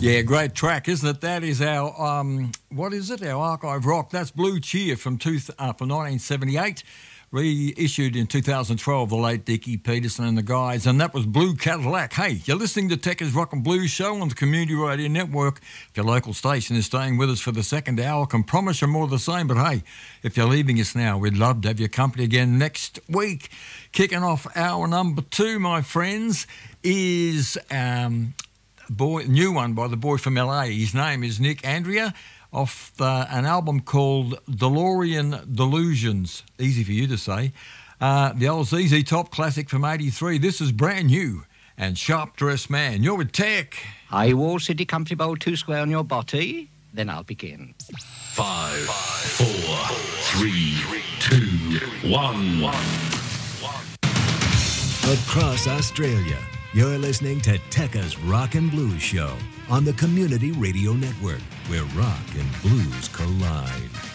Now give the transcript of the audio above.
Yeah, great track, isn't it? That is our, what is it? Our archive rock. That's Blue Cheer from 1978, reissued in 2012, the late Dickie Peterson and the guys, and that was Blue Cadillac. Hey, you're listening to Techers Rock and Blues Show on the Community Radio Network. If your local station is staying with us for the second hour, I can promise you more of the same, but hey, if you're leaving us now, we'd love to have your company again next week. Kicking off hour number 2, my friends, is... new one by the boy from LA. His name is Nick Andrea, off an album called DeLorean Delusions. Easy for you to say. The old ZZ Top classic from '83. This is brand new. And Sharp Dressed Man. You're with Tech. Are you all city country bowl 2 square on your body? Then I'll begin. 5, 4, 3, 2, 1. Across Australia, you're listening to Tekka's Rock and Blues Show on the Community Radio Network, where rock and blues collide.